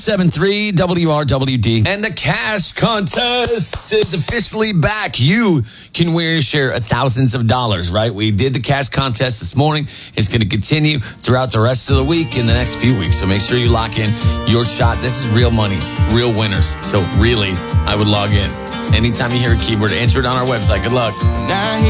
1073 WRWD. And the cash contest is officially back. You can win your share of thousands of dollars, right? We did the cash contest this morning. It's going to continue throughout the rest of the week in the next few weeks. So make sure you lock in your shot. This is real money, real winners. So really, I would log in. Anytime you hear a keyword, answer it on our website. Good luck. Now